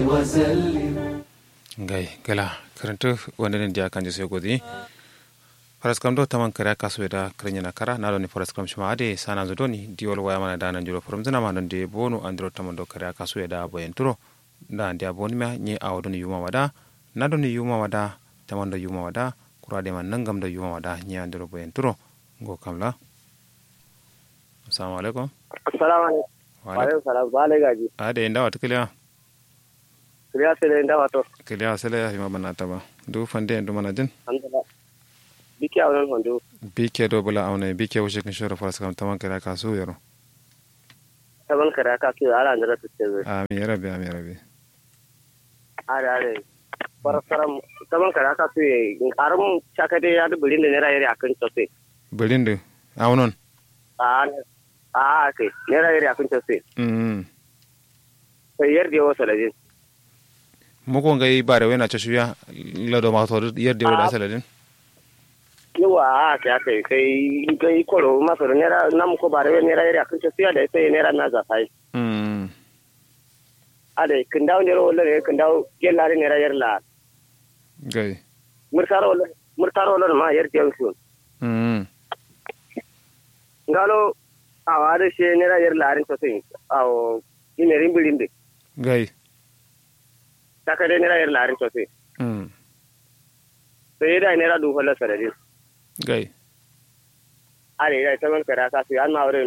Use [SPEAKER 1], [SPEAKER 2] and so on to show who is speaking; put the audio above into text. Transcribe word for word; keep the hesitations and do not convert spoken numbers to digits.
[SPEAKER 1] وسلم
[SPEAKER 2] gai gala karanta wanda ne dia kanje sai godi faras kam do taman kara kaso da krenya na kara na do ni faras kam shima ade sana zo doni diol waya mana dana juro from zina ma don de bonu andro taman do kara kaso da boyen turo da dia boni ma ni awo don yuma wada na don yuma wada taman do yuma wada kura de man nangam do yuma wada ni andro boyen turo go kamla assalamu alaikum
[SPEAKER 3] assalamu alaikum wa alaikum salam ba le gaji
[SPEAKER 2] ade inda wata kiliya
[SPEAKER 3] kiliya sele inda wato
[SPEAKER 2] kiliya sele ya hima banata ba du fande ndu mana din
[SPEAKER 3] alhamdulillah bike awon hondo
[SPEAKER 2] bike do bula awne bike wuce kin shoro faras kam taman kara kaso yaro
[SPEAKER 3] taban kara ka ki ala ndara tutte
[SPEAKER 2] ami rabbi ami rabbi
[SPEAKER 3] are are parasaram taban kara ka tu in karam chakade ya bilin ne ra yare akan tose
[SPEAKER 2] bilin de awnon
[SPEAKER 3] a a ke ne ra yare akan tose
[SPEAKER 2] mm
[SPEAKER 3] sai yar de wasa lajin
[SPEAKER 2] muko ngai bare wena chashuya lado ma to yar de wada saladin
[SPEAKER 3] yawa a ke aka kai kai koro maso ne ra nam ko bare ne ra yare akan tose da sai ne ra na za sai
[SPEAKER 2] mm
[SPEAKER 3] ade kindaw ne ro le kindaw yellare ne ra yar la
[SPEAKER 2] gai
[SPEAKER 3] murtaro murtaro lo ma yar de su
[SPEAKER 2] mm
[SPEAKER 3] ngalo awade she ne ra yar larin tose aw ine rimbilinde
[SPEAKER 2] gai
[SPEAKER 3] takade ne ra yar larin tose
[SPEAKER 2] mm
[SPEAKER 3] sai da ne ra du hola sarari
[SPEAKER 2] gai
[SPEAKER 3] are da taban kara ka su an ma aure